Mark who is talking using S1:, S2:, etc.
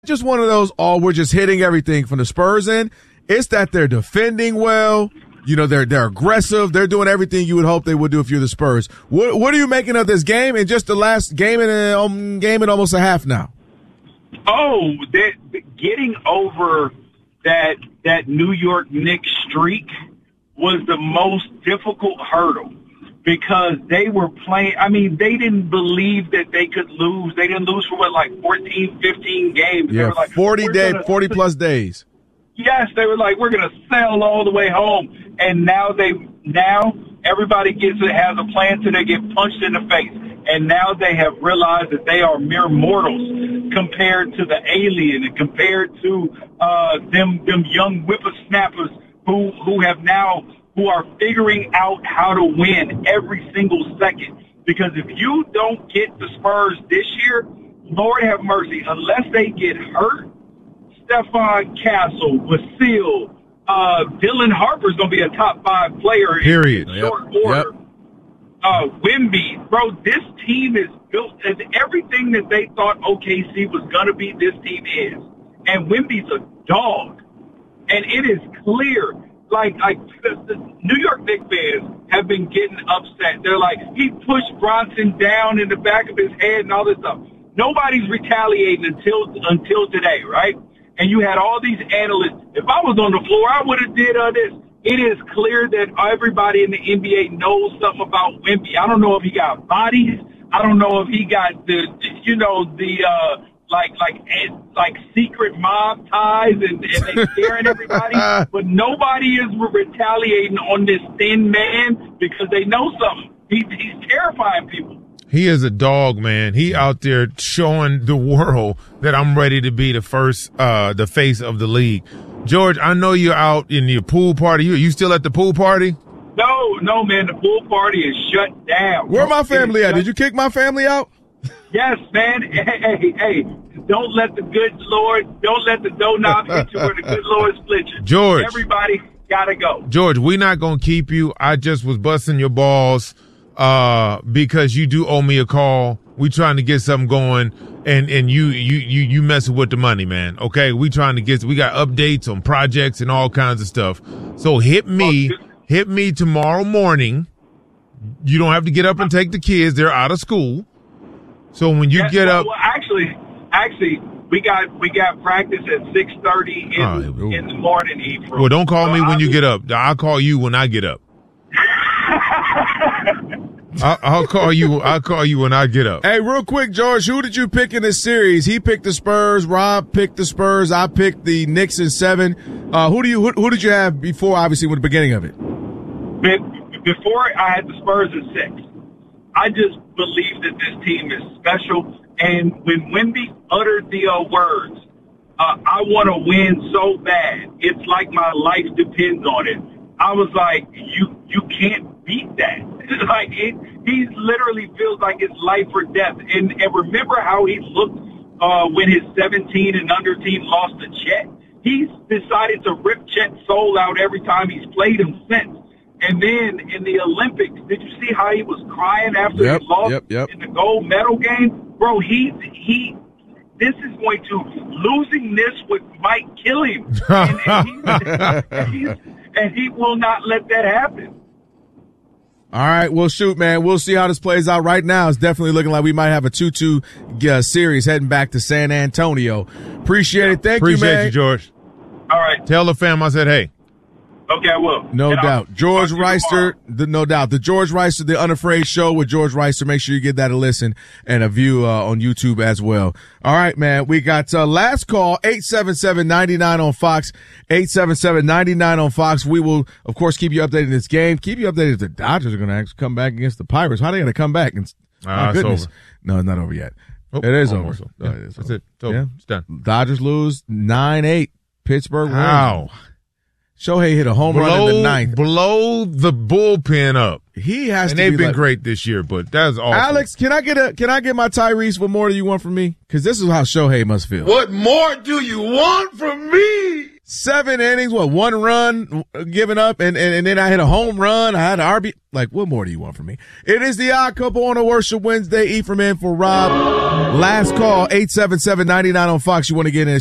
S1: just one of those, we're just hitting everything from the Spurs end. It's that they're defending well. You know, they're aggressive. They're doing everything you would hope they would do if you're the Spurs. What are you making of this game and just the last game and almost a half now?
S2: Oh, getting over that New York Knicks streak was the most difficult hurdle because they were playing. I mean, they didn't believe that they could lose. They didn't lose for 14, 15 games.
S1: Yeah,
S2: they were like,
S1: 40 plus days.
S2: Yes, they were like, we're going to sail all the way home. And now everybody has a plan till they get punched in the face. And now they have realized that they are mere mortals compared to the alien and compared to them young whippersnappers who are figuring out how to win every single second. Because if you don't get the Spurs this year, Lord have mercy, unless they get hurt, Stephon Castle, Vasil, Dylan Harper's going to be a top 5 player
S1: Period.
S2: in short order. Wemby, bro, this team is built as everything that they thought OKC was going to be, this team is. And Wemby's a dog. And it is clear, like the New York Knicks fans have been getting upset. They're like, he pushed Bronson down in the back of his head and all this stuff. Nobody's retaliating until today, right? And you had all these analysts. If I was on the floor, I would have did this. It is clear that everybody in the NBA knows something about Wemby. I don't know if he got bodies. I don't know if he got like secret mob ties and they scaring everybody. But nobody is retaliating on this thin man because they know something. He's terrifying people.
S3: He is a dog, man. He out there showing the world that I'm ready to be the face of the league. George, I know you're out in your pool party. You still at the pool party?
S2: No, man. The pool party is shut down.
S1: Where my family at? Did you kick my family out?
S2: Yes, man. Hey. Don't let the doorknob hit you where the good Lord split you.
S3: George.
S2: Everybody gotta go.
S3: George, we're not going to keep you. I just was busting your balls because you do owe me a call. We trying to get something going, and you messing with the money, man. Okay, we got updates on projects and all kinds of stuff. So hit me tomorrow morning. You don't have to get up and take the kids; they're out of school. So when you get up,
S2: well, actually, we got practice at 6:30 in the morning. Ephraim.
S3: Well, don't call me when you get up. I'll call you when I get up. I'll call you when I get up.
S1: Hey, real quick, George, who did you pick in this series? He picked the Spurs. Rob picked the Spurs. I picked the Knicks in 7. Who did you have before? Obviously, with the beginning of it.
S2: Before I had the Spurs in 6. I just believe that this team is special. And when Wemby uttered the words, I want to win so bad, it's like my life depends on it. I was like, you can't beat that. Like he literally feels like it's life or death. And remember how he looked when his 17 and under team lost to Chet? He's decided to rip Chet's soul out every time he's played him since. And then in the Olympics, did you see how he was crying after he lost in the gold medal game? Bro, this is going to, losing this might kill him. And he will not let that happen.
S1: All right, well, shoot, man. We'll see how this plays out. Right now, it's definitely looking like we might have a 2-2 series heading back to San Antonio. Appreciate it. Thank you, man.
S3: Appreciate you, George.
S2: All right.
S3: Tell the fam I said hey.
S2: Okay, I will.
S1: No doubt. George Reister, no doubt. The George Reister, the Unafraid Show with George Reister. Make sure you give that a listen and a view on YouTube as well. All right, man. We got last call, 877-99 on Fox, 877-99 on Fox. We will, of course, keep you updated in this game. Keep you updated if the Dodgers are going to actually come back against the Pirates. How are they going to come back? My goodness.
S3: Over.
S1: No, it's not over yet. It is over.
S3: Yeah,
S1: It is
S3: that's
S1: over.
S3: it. It's over.
S1: Yeah.
S3: It's done.
S1: Dodgers lose 9-8. Pittsburgh wins.
S3: Wow.
S1: Shohei hit a home run in the 9th.
S3: Blow the bullpen up.
S1: He has
S3: and
S1: to be
S3: they've been
S1: like,
S3: great this year, but that's awful.
S1: Alex, can I get my Tyrese? What more do you want from me? Because this is how Shohei must feel.
S4: What more do you want from me?
S1: 7 innings, 1 run given up, and then I hit a home run. I had an RB. Like, what more do you want from me? It is the Odd Couple on a Worship Wednesday. Ephraim in for Rob. Last call, 877-99 on Fox. You want to get in?